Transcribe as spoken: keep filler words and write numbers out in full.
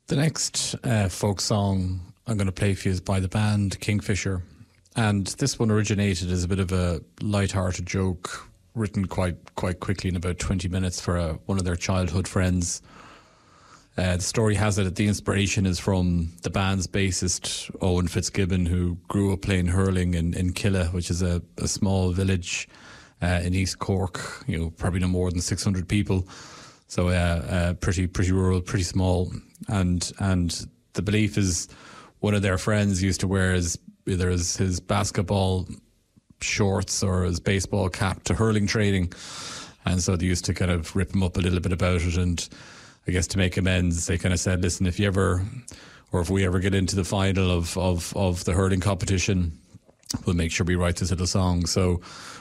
The next uh, folk song I'm going to play for you is by the band Kingfisher. And this one originated as a bit of a light-hearted joke written quite quite quickly in about twenty minutes for a, one of their childhood friends. Uh, the story has it that the inspiration is from the band's bassist, Owen Fitzgibbon, who grew up playing hurling in, in Killa, which is a, a small village uh, in East Cork, you know, probably no more than six hundred people. So uh, uh, pretty pretty rural, pretty small. And and the belief is one of their friends used to wear his, either his, his basketball shorts or his baseball cap to hurling training. And so they used to kind of rip him up a little bit about it. And I guess to make amends, they kind of said, listen, if you ever, or if we ever get into the final of, of, of the hurling competition, we'll make sure we write this little song. So